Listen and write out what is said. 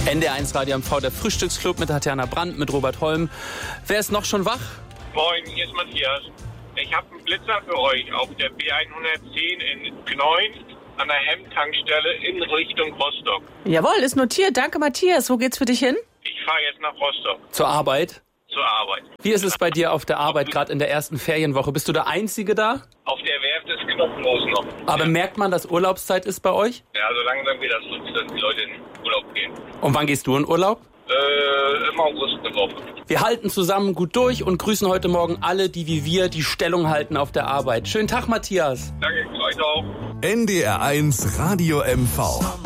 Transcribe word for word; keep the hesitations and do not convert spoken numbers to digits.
N D R eins Radio M V, der Frühstücksclub mit Tatjana Brandt, mit Robert Holm. Wer ist noch schon wach? Moin, hier ist Matthias. Ich habe einen Blitzer für euch auf der B hundertzehn in Gneun an der Hemd-Tankstelle in Richtung Rostock. Jawohl, ist notiert. Danke, Matthias. Wo geht's für dich hin? Ich fahre jetzt nach Rostock. Zur Arbeit? Zur Arbeit. Wie ist es bei dir auf der Arbeit, gerade in der ersten Ferienwoche? Bist du der Einzige da? Auf der Werft ist knopflos noch. Aber ja. Merkt man, dass Urlaubszeit ist bei euch? Ja, so langsam geht das los, dass die Leute in Urlaub gehen. Und wann gehst du in Urlaub? Äh, im August eine Woche. Wir halten zusammen gut durch und grüßen heute Morgen alle, die wie wir die Stellung halten auf der Arbeit. Schönen Tag, Matthias. Danke, euch auch. N D R eins Radio M V.